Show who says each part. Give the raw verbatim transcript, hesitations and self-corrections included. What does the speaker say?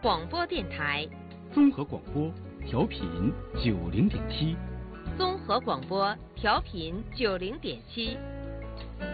Speaker 1: 广播电台，
Speaker 2: 综合广播调频九零点七，
Speaker 1: 综合广播调频九零点七。